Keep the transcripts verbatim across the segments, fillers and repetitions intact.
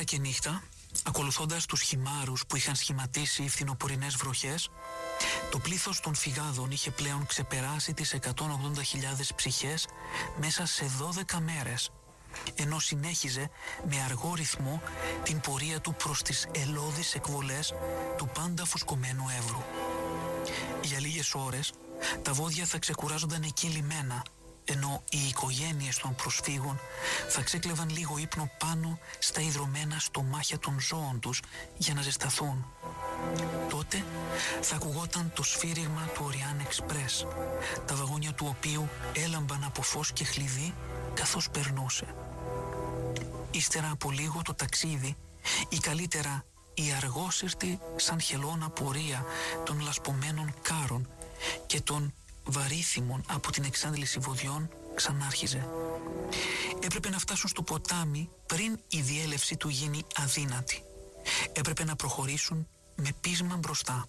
και νύχτα, ακολουθώντας τους χυμάρους που είχαν σχηματίσει οι φθινοπορεινές βροχές, το πλήθος των φυγάδων είχε πλέον ξεπεράσει τις εκατόν ογδόντα χιλιάδες ψυχές μέσα σε δώδεκα μέρες, ενώ συνέχιζε με αργό ρυθμό την πορεία του προς τις ελώδεις εκβολές του πάντα φουσκωμένου Εύρου. Για λίγες ώρες τα βόδια θα ξεκουράζονταν εκεί λιμένα, ενώ οι οικογένειες των προσφύγων θα ξέκλεβαν λίγο ύπνο πάνω στα ιδρωμένα στομάχια των ζώων τους για να ζεσταθούν. Τότε θα ακουγόταν το σφύριγμα του Orient Express, τα βαγόνια του οποίου έλαμπαν από φως και χλειδί καθώς περνούσε. Ύστερα από λίγο το ταξίδι, ή καλύτερα η αργόσυρτη σαν χελώνα πορεία των λασπωμένων κάρων και των βαρύθιμων από την εξάντληση βοδιών ξανάρχιζε. Έπρεπε να φτάσουν στο ποτάμι πριν η διέλευση του γίνει αδύνατη. Έπρεπε να προχωρήσουν με πείσμα μπροστά.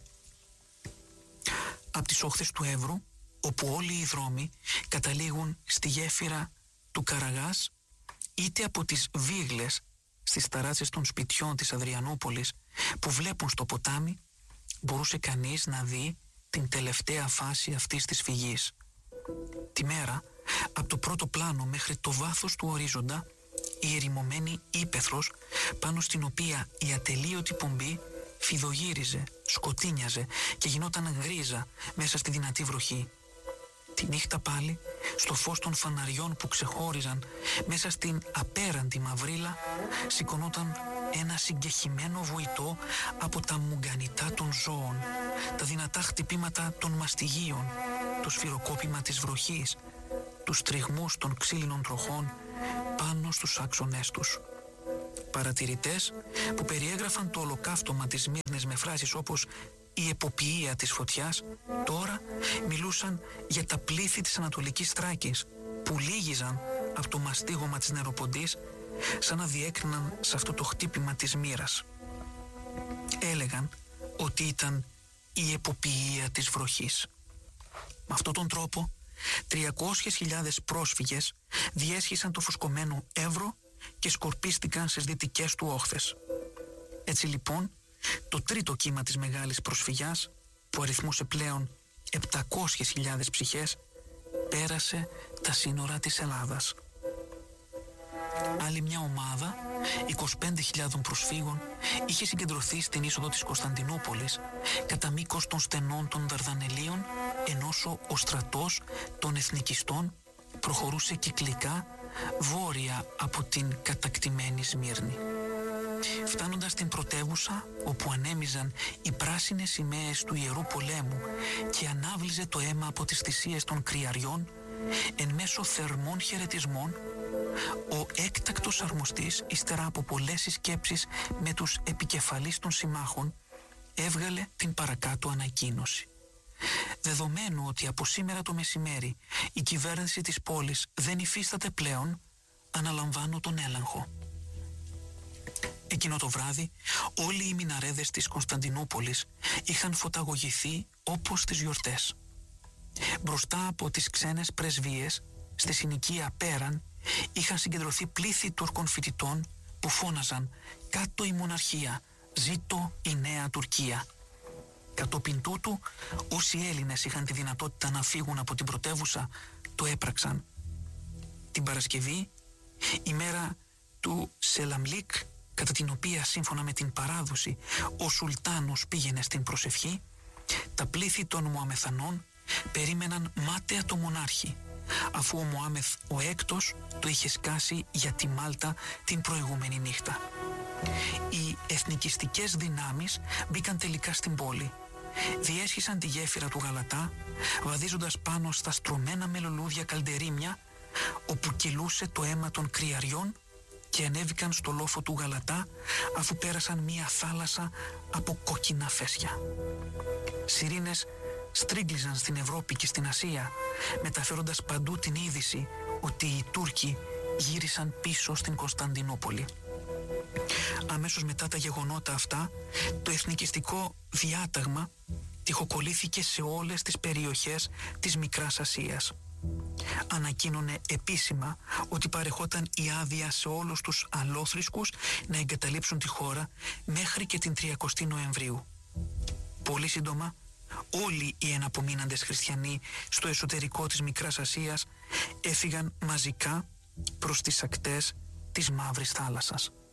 Από τις όχθες του Εύρου, όπου όλοι οι δρόμοι καταλήγουν στη γέφυρα του Καραγάς, είτε από τις βίγλες στις ταράτσες των σπιτιών της Αδριανούπολης που βλέπουν στο ποτάμι, μπορούσε κανείς να δει την τελευταία φάση αυτής της φυγής. Τη μέρα, από το πρώτο πλάνο μέχρι το βάθος του ορίζοντα, η ερημωμένη ύπαιθρος πάνω στην οποία η ατελείωτη πομπή φιδογύριζε, σκοτίνιαζε και γινόταν γκρίζα μέσα στη δυνατή βροχή. Τη νύχτα πάλι, στο φως των φαναριών που ξεχώριζαν μέσα στην απέραντη μαυρίλα, σηκωνόταν ένα συγκεχημένο βουητό από τα μουγκανιτά των ζώων, τα δυνατά χτυπήματα των μαστιγίων, το σφυροκόπημα της βροχής, τους τριγμούς των ξύλινων τροχών πάνω στους άξονές τους. Παρατηρητές που περιέγραφαν το ολοκαύτωμα της Σμύρνης με φράσεις όπως «η εποποιία της φωτιάς», τώρα μιλούσαν για τα πλήθη της Ανατολικής Θράκης που λύγιζαν από το μαστίγωμα της νεροποντής σαν να διέκριναν σε αυτό το χτύπημα της μοίρας. Έλεγαν ότι ήταν η εποποιία της βροχής. Με αυτόν τον τρόπο τριακόσιες χιλιάδες πρόσφυγες διέσχισαν το φουσκωμένο Εύρο και σκορπίστηκαν στις δυτικές του όχθες. Έτσι λοιπόν, το τρίτο κύμα της μεγάλης προσφυγιάς, που αριθμούσε πλέον επτακόσιες χιλιάδες ψυχές, πέρασε τα σύνορα της Ελλάδας. Άλλη μια ομάδα, είκοσι πέντε χιλιάδες προσφύγων, είχε συγκεντρωθεί στην είσοδο της Κωνσταντινούπολης κατά μήκος των στενών των Δαρδανελίων, ενώ ο στρατός των εθνικιστών προχωρούσε κυκλικά βόρεια από την κατακτημένη Σμύρνη. Φτάνοντας στην πρωτεύουσα, όπου ανέμιζαν οι πράσινες σημαίες του Ιερού Πολέμου και ανάβλιζε το αίμα από τις θυσίες των κρυαριών, εν μέσω θερμών χαιρετισμών, ο έκτακτος αρμοστής, ύστερα από πολλές συσκέψεις με τους επικεφαλείς των συμμάχων, έβγαλε την παρακάτω ανακοίνωση. Δεδομένου ότι από σήμερα το μεσημέρι η κυβέρνηση της πόλης δεν υφίσταται πλέον, αναλαμβάνω τον έλεγχο. Εκείνο το βράδυ όλοι οι μιναρέδες της Κωνσταντινούπολης είχαν φωταγωγηθεί όπως τις γιορτές. Μπροστά από τις ξένες πρεσβείες, στη συνοικία πέραν, είχαν συγκεντρωθεί πλήθη Τούρκων φοιτητών που φώναζαν «Κάτω η μοναρχία, ζήτω η νέα Τουρκία». Κατόπιν τούτου, όσοι Έλληνες είχαν τη δυνατότητα να φύγουν από την πρωτεύουσα, το έπραξαν. Την Παρασκευή, ημέρα του Σελαμλίκ, κατά την οποία σύμφωνα με την παράδοση ο Σουλτάνος πήγαινε στην προσευχή, τα πλήθη των Μωαμεθανών περίμεναν μάταια το μονάρχη, αφού ο Μωάμεθ ο έκτος το είχε σκάσει για τη Μάλτα την προηγούμενη νύχτα. Οι εθνικιστικές δυνάμεις μπήκαν τελικά στην πόλη. Διέσχισαν τη γέφυρα του Γαλατά, βαδίζοντας πάνω στα στρωμένα με λουλούδια καλντερίμια, όπου κυλούσε το αίμα των κρυαριών, και ανέβηκαν στο λόφο του Γαλατά, αφού πέρασαν μία θάλασσα από κόκκινα φέσια. Σιρήνες στρίγκλιζαν στην Ευρώπη και στην Ασία, μεταφέροντας παντού την είδηση ότι οι Τούρκοι γύρισαν πίσω στην Κωνσταντινούπολη. Αμέσως μετά τα γεγονότα αυτά, το εθνικιστικό διάταγμα τυχοκολλήθηκε σε όλες τις περιοχές της Μικράς Ασίας. ανακοίνωνε επίσημα ότι παρεχόταν η άδεια σε όλους τους αλόθρησκους να εγκαταλείψουν τη χώρα μέχρι και την τριακοστή Νοεμβρίου. Πολύ σύντομα, όλοι οι εναπομείναντες χριστιανοί στο εσωτερικό της Μικράς Ασίας έφυγαν μαζικά προς τις ακτές της Μαύρης Θάλασσας.